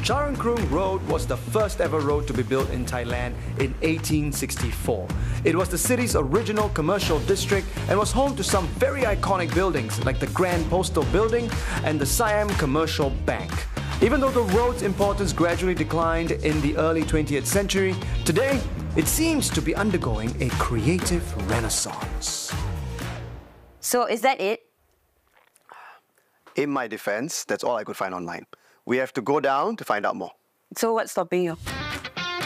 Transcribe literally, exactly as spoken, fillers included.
Charoen Krung Road was the first ever road to be built in Thailand in eighteen sixty-four. It was the city's original commercial district and was home to some very iconic buildings like the Grand Postal Building and the Siam Commercial Bank. Even though the road's importance gradually declined in the early twentieth century, today it seems to be undergoing a creative renaissance. So is that it? In my defense, that's all I could find online. We have to go down to find out more. So what's stopping you?